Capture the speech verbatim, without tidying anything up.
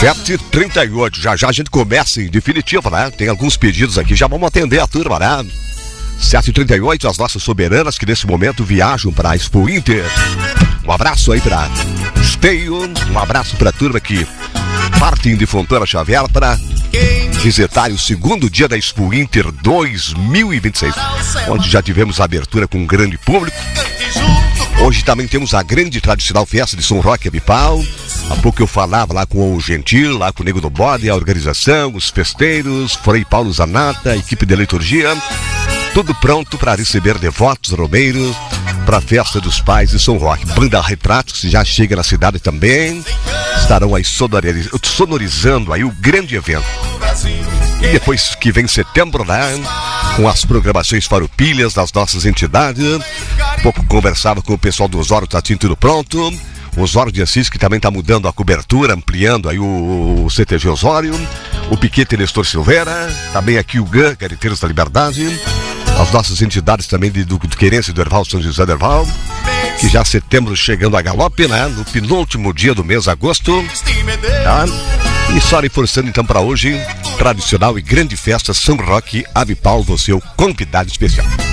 sete e trinta e oito, já já a gente começa em definitivo, né? Tem alguns pedidos aqui, já vamos atender a turma, né? sete e trinta e oito, as nossas soberanas que nesse momento viajam para a Expo Inter. Um abraço aí para Esteio, um abraço para a turma que partem de Fontana Xavier para visitar o segundo dia da Expo Inter dois mil e vinte e seis, onde já tivemos a abertura com um grande público. Hoje também temos a grande tradicional festa de São Roque Avipal. Há pouco eu falava lá com o Gentil, lá com o Nego do Bode, a organização, os festeiros, Frei Paulo Zanata, a equipe de liturgia. Tudo pronto para receber devotos romeiros para a festa dos pais de São Roque. Banda Retratos já chega na cidade também. Estarão aí sonoriz... sonorizando aí o grande evento. E depois que vem setembro, né? Com as programações farroupilhas das nossas entidades. Um pouco conversava com o pessoal do Osório, tá tudo pronto. O Osório de Assis, que também está mudando a cobertura, ampliando aí o, o C T G Osório. O Piquete Nestor Silveira. Também aqui o G A, Gariteiros da Liberdade. As nossas entidades também de, do, do Querência e do Erval, São José do Erval, que já setembro chegando a galope, né? No penúltimo dia do mês de agosto, tá? E só reforçando então para hoje, tradicional e grande festa São Roque Avipal, você é o convidado especial.